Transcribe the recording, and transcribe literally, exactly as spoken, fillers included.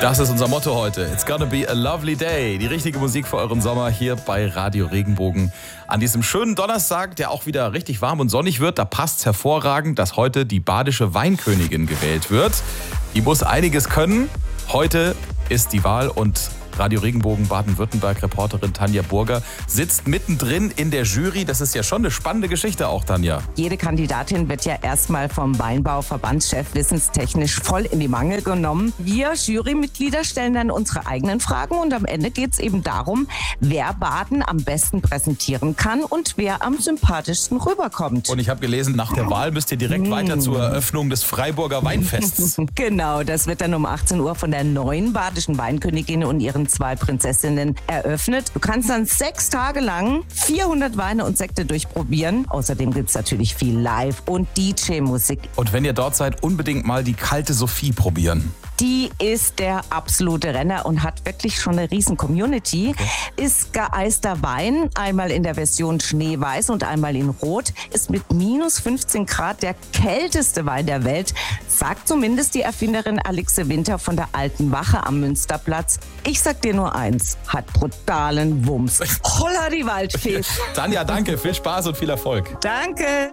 Das ist unser Motto heute. It's gonna be a lovely day. Die richtige Musik für euren Sommer hier bei Radio Regenbogen. An diesem schönen Donnerstag, der auch wieder richtig warm und sonnig wird, da passt es hervorragend, dass heute die badische Weinkönigin gewählt wird. Die muss einiges können. Heute ist die Wahl und Radio Regenbogen Baden-Württemberg-Reporterin Tanja Burger sitzt mittendrin in der Jury. Das ist ja schon eine spannende Geschichte auch, Tanja. Jede Kandidatin wird ja erstmal vom Weinbauverbandschef wissenstechnisch voll in die Mangel genommen. Wir Jurymitglieder stellen dann unsere eigenen Fragen und am Ende geht es eben darum, wer Baden am besten präsentieren kann und wer am sympathischsten rüberkommt. Und ich habe gelesen, nach der Wahl müsst ihr direkt mmh. weiter zur Eröffnung des Freiburger Weinfests. Genau, das wird dann um achtzehn Uhr von der neuen badischen Weinkönigin und ihren zwei Prinzessinnen eröffnet. Du kannst dann sechs Tage lang vierhundert Weine und Sekte durchprobieren. Außerdem gibt es natürlich viel Live- und D J-Musik. Und wenn ihr dort seid, unbedingt mal die kalte Sophie probieren. Die ist der absolute Renner und hat wirklich schon eine riesen Community. Okay. Ist geeister Wein, einmal in der Version Schneeweiß und einmal in Rot. Ist mit minus fünfzehn Grad der kälteste Wein der Welt, sagt zumindest die Erfinderin Alixe Winter von der Alten Wache am Münsterplatz. Ich sag dir nur eins, hat brutalen Wumms. Holla die Waldfee. Tanja, danke, viel Spaß und viel Erfolg. Danke.